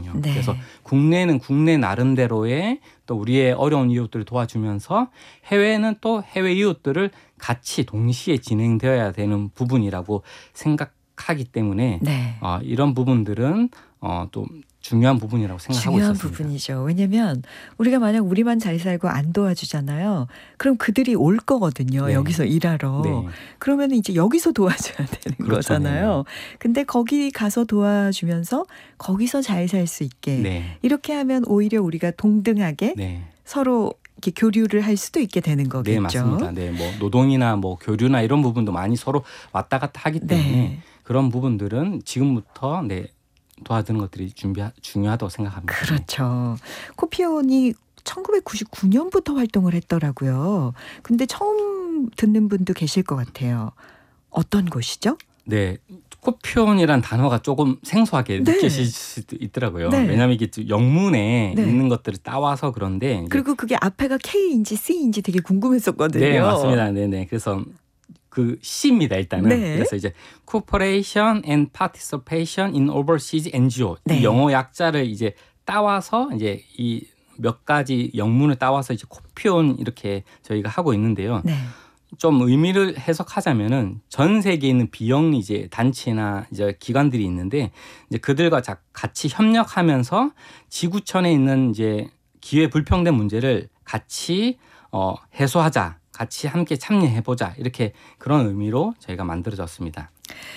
있거든요. 네. 그래서 국내는 국내 나름대로의 또 우리의 어려운 이웃들을 도와주면서 해외는 또 해외 이웃들을 같이 동시에 진행되어야 되는 부분이라고 생각하기 때문에 네. 이런 부분들은 또 중요한 부분이라고 생각하고 중요한 있었습니다. 부분이죠. 왜냐하면 우리가 만약 우리만 잘 살고 안 도와주잖아요. 그럼 그들이 올 거거든요. 네. 여기서 일하러. 네. 그러면 이제 여기서 도와줘야 되는 그렇죠. 거잖아요. 근데 거기 가서 도와주면서 거기서 잘 살 수 있게 네. 이렇게 하면 오히려 우리가 동등하게 네. 서로 이렇게 교류를 할 수도 있게 되는 거겠죠. 네, 맞습니다. 네, 뭐 노동이나 뭐 교류나 이런 부분도 많이 서로 왔다 갔다 하기 때문에 네. 그런 부분들은 지금부터 도와주는 것들이 중요하다고 생각합니다. 그렇죠. 코피온이 1999년부터 활동을 했더라고요. 근데 처음 듣는 분도 계실 것 같아요. 어떤 곳이죠? 네, 코피온이란 단어가 조금 생소하게 네. 느끼실 수도 있더라고요. 네. 왜냐하면 이게 영문에 네. 있는 것들을 따와서 그런데 이제 그리고 그게 앞에가 K인지 C인지 되게 궁금했었거든요. 네, 맞습니다. 네네. 그래서 그 C입니다. 일단은. 네. 그래서 이제 Cooperation and Participation in Overseas NGO 네. 이 영어 약자를 이제 따와서 이제 이 몇 가지 영문을 따와서 이제 코피온 이렇게 저희가 하고 있는데요. 네. 좀 의미를 해석하자면은 전 세계에 있는 비영리 이제 단체나 이제 기관들이 있는데 이제 그들과 같이 협력하면서 지구촌에 있는 이제 기회 불평등 문제를 같이 해소하자, 같이 함께 참여해보자 이렇게 그런 의미로 저희가 만들어졌습니다.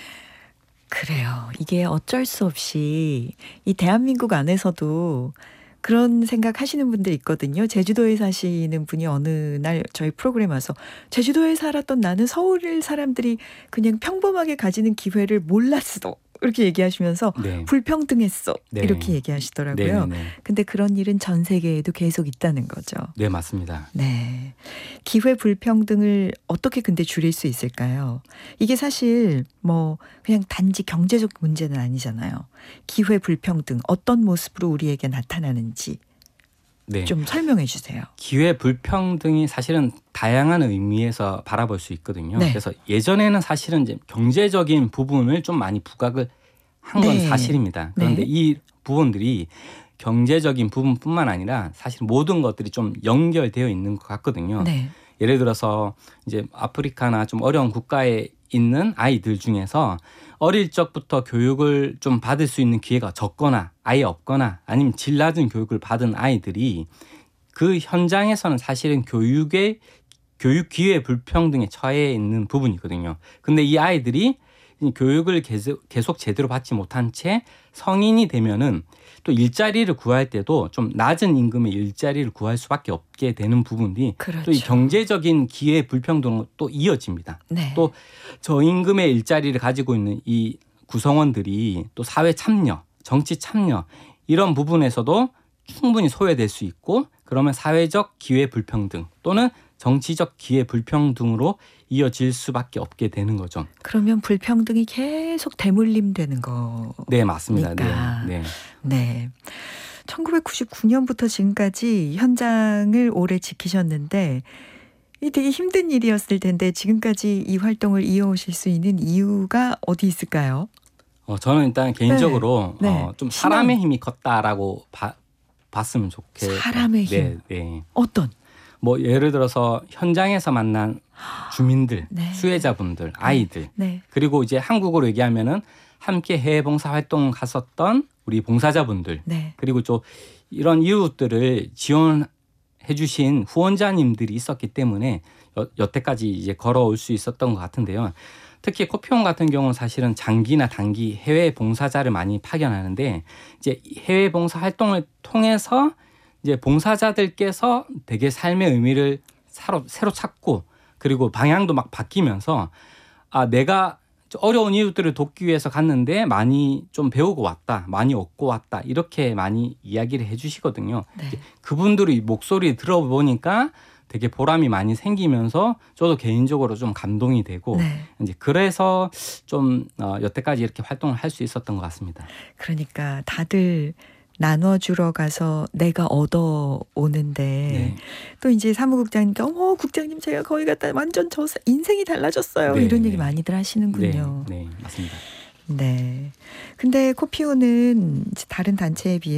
그래요. 이게 어쩔 수 없이 이 대한민국 안에서도 그런 생각 하시는 분들 있거든요. 제주도에 사시는 분이 어느 날 저희 프로그램 와서 제주도에 살았던 나는 서울 사람들이 그냥 평범하게 가지는 기회를 몰랐어. 이렇게 얘기하시면서 네. 불평등했어. 네. 이렇게 얘기하시더라고요. 네네네. 근데 그런 일은 전 세계에도 계속 있다는 거죠. 네, 맞습니다. 네. 기회 불평등을 어떻게 근데 줄일 수 있을까요? 이게 사실 뭐 그냥 단지 경제적 문제는 아니잖아요. 기회 불평등 어떤 모습으로 우리에게 나타나는지 네. 좀 설명해 주세요. 기회 불평등이 사실은 다양한 의미에서 바라볼 수 있거든요. 네. 그래서 예전에는 사실은 이제 경제적인 부분을 좀 많이 부각을 한 건 네. 사실입니다. 그런데 네. 이 부분들이 경제적인 부분뿐만 아니라 사실 모든 것들이 좀 연결되어 있는 것 같거든요. 네. 예를 들어서 이제 아프리카나 좀 어려운 국가에 있는 아이들 중에서 어릴 적부터 교육을 좀 받을 수 있는 기회가 적거나 아예 없거나 아니면 질 낮은 교육을 받은 아이들이 그 현장에서는 사실은 교육 기회 불평등에 처해 있는 부분이거든요. 근데 이 아이들이 교육을 계속 제대로 받지 못한 채 성인이 되면은 또 일자리를 구할 때도 좀 낮은 임금의 일자리를 구할 수밖에 없게 되는 부분이 그렇죠. 또 이 경제적인 기회 불평등으로 또 이어집니다. 네. 또 저임금의 일자리를 가지고 있는 이 구성원들이 또 사회 참여, 정치 참여 이런 부분에서도 충분히 소외될 수 있고 그러면 사회적 기회 불평등 또는 정치적 기회 불평등으로 이어질 수밖에 없게 되는 거죠. 그러면 불평등이 계속 대물림되는 거. 네, 맞습니다. 그러니까. 네. 네. 1999년부터 지금까지 현장을 오래 지키셨는데 이 되게 힘든 일이었을 텐데 지금까지 이 활동을 이어오실 수 있는 이유가 어디 있을까요? 저는 일단 개인적으로 네. 좀 사람의 힘이 컸다라고 봤으면 좋겠어요. 사람의 힘. 네. 어떤? 뭐 예를 들어서 현장에서 만난 주민들, 네. 수혜자분들, 아이들 네. 그리고 이제 한국으로 얘기하면은 함께 해외 봉사 활동 갔었던 우리 봉사자분들 네. 그리고 좀 이런 이웃들을 지원해 주신 후원자님들이 있었기 때문에 여태까지 이제 걸어올 수 있었던 것 같은데요. 특히 코피온 같은 경우는 사실은 장기나 단기 해외 봉사자를 많이 파견하는데 이제 해외 봉사 활동을 통해서 이제 봉사자들께서 되게 삶의 의미를 새로 찾고 그리고 방향도 막 바뀌면서 내가 어려운 이웃들을 돕기 위해서 갔는데 많이 좀 배우고 왔다, 많이 얻고 왔다 이렇게 많이 이야기를 해주시거든요. 네. 그분들의 목소리 들어보니까 되게 보람이 많이 생기면서 저도 개인적으로 좀 감동이 되고 네. 이제 그래서 좀 여태까지 이렇게 활동을 할 수 있었던 것 같습니다. 그러니까 다들 나눠주러 가서 내가 얻어오는데 네. 또 이제 사무국장님께 어머 국장님 제가 거기 갔다 완전 저 인생이 달라졌어요. 네, 이런 얘기 네. 많이들 하시는군요. 네, 맞습니다. 네. 근데 코피오는 다른 단체에 비해